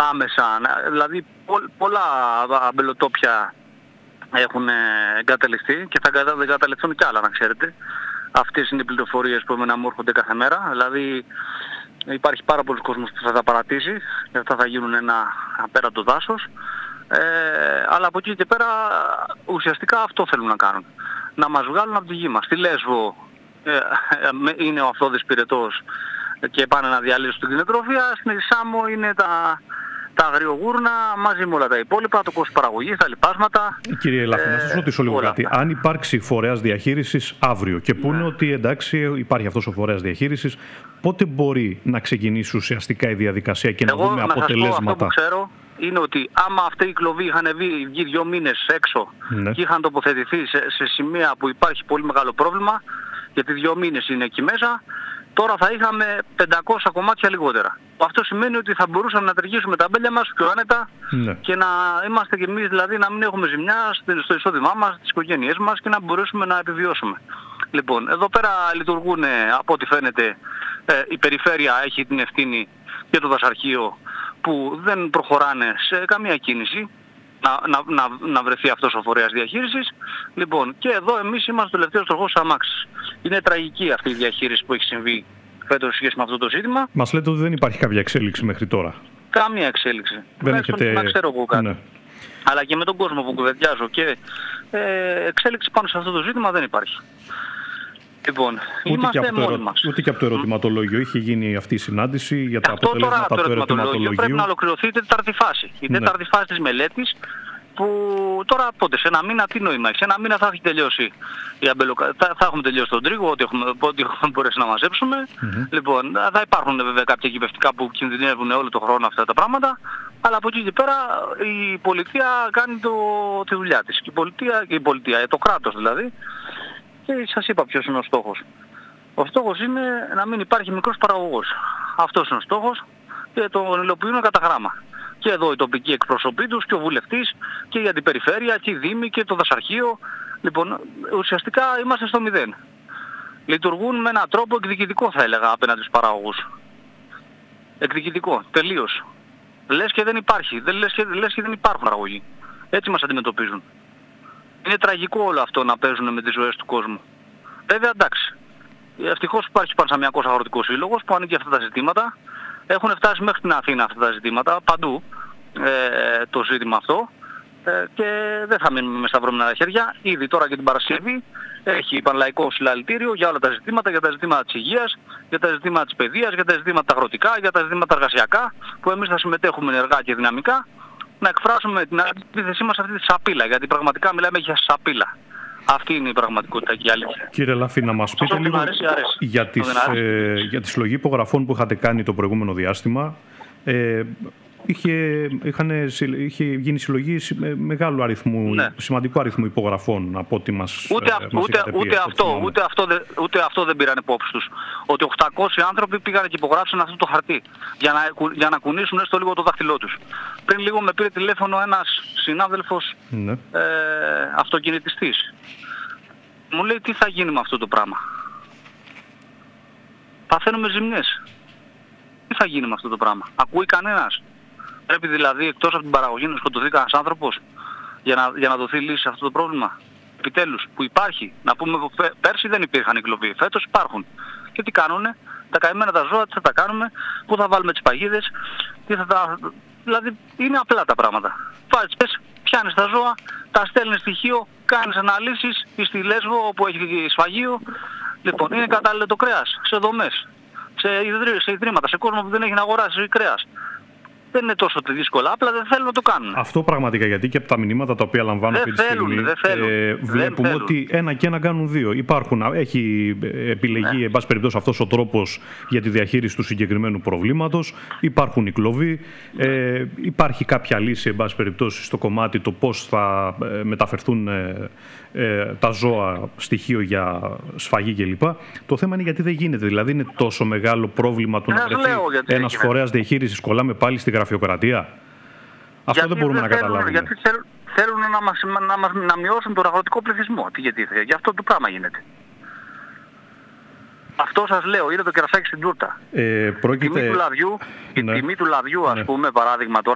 άμεσα. Δηλαδή πολλά αμπελοτόπια έχουν εγκαταλειφθεί και θα εγκαταλειφθούν κι άλλα, να ξέρετε. Αυτές είναι οι πληροφορίες που εμένα μου έρχονται κάθε μέρα. Δηλαδή υπάρχει πάρα πολλοί κόσμος που θα τα παρατήσει και αυτά θα γίνουν ένα απέραντο δάσος. Αλλά από εκεί και πέρα ουσιαστικά αυτό θέλουν να κάνουν. Να μας βγάλουν από τη γη μας. Στη Λέσβο είναι ο Αυθώδης Πυρετός και πάνε να διαλύσουν την κτηνοτροφία. Στην Σάμο είναι τα αγριογούρνα μαζί με όλα τα υπόλοιπα, το κόστος παραγωγής, τα λοιπάσματα. Κύριε Ελάφη, να σας ρωτήσω λίγο κάτι. Αν υπάρξει φορέας διαχείρισης αύριο και πούνε ότι εντάξει υπάρχει αυτός ο φορέας διαχείρισης, πότε μπορεί να ξεκινήσει ουσιαστικά η διαδικασία και να δούμε αποτελέσματα? Αυτό που ξέρω είναι ότι άμα αυτή η κλοβή είχαν βγει 2 μήνες έξω και είχαν τοποθετηθεί σε σημεία που υπάρχει πολύ μεγάλο πρόβλημα, γιατί 2 μήνες είναι εκεί μέσα, τώρα θα είχαμε 500 κομμάτια λιγότερα. Αυτό σημαίνει ότι θα μπορούσαμε να ταιριάξουμε τα μπέλια μας πιο άνετα και να είμαστε κι εμείς, δηλαδή να μην έχουμε ζημιά στο εισόδημά μας, στις οικογένειές μας και να μπορέσουμε να επιβιώσουμε. Λοιπόν, εδώ πέρα λειτουργούν, από ό,τι φαίνεται, η περιφέρεια έχει την ευθύνη και το δασαρχείο που δεν προχωράνε σε καμία κίνηση να βρεθεί αυτός ο φορέας διαχείρισης. Λοιπόν, και εδώ εμείς είμαστε το τελευταίο τροχός της αμάξης. Είναι τραγική αυτή η διαχείριση που έχει συμβεί φέτος σχέση με αυτό το ζήτημα. Μας λέτε ότι δεν υπάρχει κάποια εξέλιξη μέχρι τώρα. Καμία εξέλιξη. Δεν έχετε... Να ξέρω εγώ κάτι. Ναι. Αλλά και με τον κόσμο που κουβεντιάζω και εξέλιξη πάνω σε αυτό το ζήτημα δεν υπάρχει. Λοιπόν, είμαστε μόνοι μας. Ούτε και από το ερωτηματολόγιο είχε γίνει αυτή η συνάντηση για τα αποτελέσματα του ερωτηματολογίου. Πρέπει να ολοκληρωθεί η τέταρτη φάση. Η τέταρτη φάση της μελέτης που τώρα πότε, σε ένα μήνα τι νόημα έχει? Σε ένα μήνα θα έχει τελειώσει θα έχουμε τελειώσει τον τρίγο, ό,τι έχουμε μπορέσει να μαζέψουμε. Λοιπόν, θα υπάρχουν βέβαια κάποια εκπαιδευτικά που κινδυνεύουν όλο τον χρόνο αυτά τα πράγματα, αλλά από εκεί και πέρα η πολιτεία κάνει τη δουλειά της. Η πολιτεία, το κράτος δηλαδή. Και σας είπα ποιος είναι ο στόχος. Ο στόχος είναι να μην υπάρχει μικρός παραγωγός. Αυτός είναι ο στόχος και τον υλοποιούν κατά γράμμα. Και εδώ οι τοπικοί εκπροσωποί τους και ο βουλευτής και η αντιπεριφέρεια και η Δήμη και το δασαρχείο. Λοιπόν, ουσιαστικά είμαστε στο μηδέν. Λειτουργούν με έναν τρόπο εκδικητικό, θα έλεγα, απέναντι στους παραγωγούς. Εκδικητικό, τελείως. Λες και δεν υπάρχει, λες και δεν υπάρχουν παραγωγοί. Έτσι μας αντιμετωπίζουν. Είναι τραγικό όλο αυτό να παίζουν με τις ζωές του κόσμου. Βέβαια εντάξει. Ευτυχώς υπάρχει Πανσαμιακός Αγροτικός Σύλλογος που ανήκει αυτά τα ζητήματα. Έχουν φτάσει μέχρι την Αθήνα αυτά τα ζητήματα, παντού το ζήτημα αυτό. Και δεν θα μείνουμε με σταυρώμενα χέρια. Ήδη τώρα και την Παρασκευή έχει πανλαϊκό συλλαλητήριο για όλα τα ζητήματα, για τα ζητήματα της υγείας, για τα ζητήματα της παιδείας, για τα ζητήματα αγροτικά, για τα ζητήματα εργασιακά, που εμείς θα συμμετέχουμε ενεργά και δυναμικά. Να εκφράσουμε την αντίθεσή μας αυτή τη σαπίλα, γιατί πραγματικά μιλάμε για σαπίλα. Αυτή είναι η πραγματικότητα και η αλήθεια. Κύριε Λαφή, να μας πείτε λίγο για τη συλλογή υπογραφών που είχατε κάνει το προηγούμενο διάστημα. Είχε γίνει συλλογή μεγάλου αριθμού, σημαντικού αριθμού υπογραφών από ό,τι μας ούτε αυτό δεν πήραν υπόψη τους. Ότι 800 άνθρωποι πήγαν και υπογράψαν αυτό το χαρτί για να κουνήσουν έστω λίγο το δάχτυλό τους. Πριν λίγο με πήρε τηλέφωνο ένας συνάδελφος αυτοκινητιστής. Μου λέει τι θα γίνει με αυτό το πράγμα. Παθαίνουμε ζημιές. Τι θα γίνει με αυτό το πράγμα? Ακούει κανένας? Πρέπει δηλαδή εκτός από την παραγωγή να σκοτωθεί κανένας άνθρωπος για να δοθεί λύση σε αυτό το πρόβλημα? Επιτέλους, που υπάρχει. Να πούμε πέρσι δεν υπήρχαν οι κλοβοί, φέτος υπάρχουν. Και τι κάνουνε? Τα καημένα τα ζώα, τι θα τα κάνουμε? Πού θα βάλουμε τις παγίδες? Δηλαδή είναι απλά τα πράγματα. Πιάνεις τα ζώα, τα στέλνεις στοιχείο, κάνεις αναλύσεις στη Λέσβο όπου έχει σφαγείο. Λοιπόν, είναι κατάλληλο το κρέας σε δομές, σε ιδρύματα, σε κόσμο που δεν έχει να αγοράσει κρέας. Δεν είναι τόσο δύσκολα, απλά δεν θέλουν να το κάνουν. Αυτό πραγματικά, γιατί και από τα μηνύματα τα οποία λαμβάνω αυτή τη στιγμή βλέπουμε ότι ένα και ένα κάνουν δύο. Έχει επιλεγεί, εν πάση περιπτώσει, αυτός ο τρόπος για τη διαχείριση του συγκεκριμένου προβλήματος. Υπάρχουν οι κλοβοί. Υπάρχει κάποια λύση, εν πάση περιπτώσει, στο κομμάτι το πώς θα μεταφερθούν τα ζώα, στοιχείο για σφαγή κλπ. Το θέμα είναι γιατί δεν γίνεται. Δηλαδή, είναι τόσο μεγάλο πρόβλημα το να βρεθεί ένας φορέας διαχείρισης. Κολλάμε πάλι στη γραφειοκρατία. Αυτό δεν μπορούμε να καταλάβουμε. Γιατί θέλουν να μειώσουν τον αγροτικό πληθυσμό. Γι' αυτό το πράγμα γίνεται. Αυτό σας λέω, είναι το κερασάκι στην τούρτα. Η τιμή του λαδιού, ας πούμε, παράδειγμα τώρα,